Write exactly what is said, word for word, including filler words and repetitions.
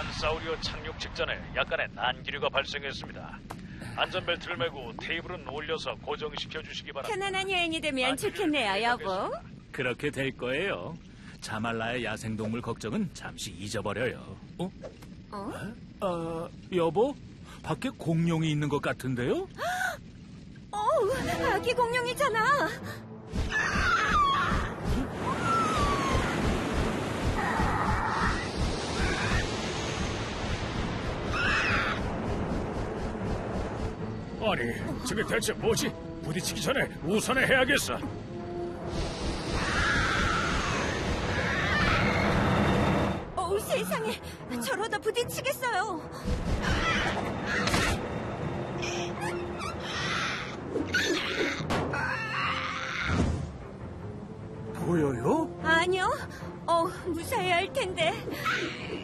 란사우리오 착륙 직전에 약간의 난기류가 발생했습니다. 안전벨트를 매고 테이블은 올려서 고정시켜 주시기 바랍니다. 편안한 여행이 되면 좋겠네요, 여보. 그렇게 될 거예요. 자말라의 야생동물 걱정은 잠시 잊어버려요. 어? 어? 아, 여보? 밖에 공룡이 있는 것 같은데요? 어우, 아기 공룡이잖아. 아니, 저게 대체 뭐지? 부딪히기 전에 우선에 해야겠어. 어우, 세상에. 저러다 부딪히겠어요. 보여요? 아니요. 어, 무사해야 할 텐데.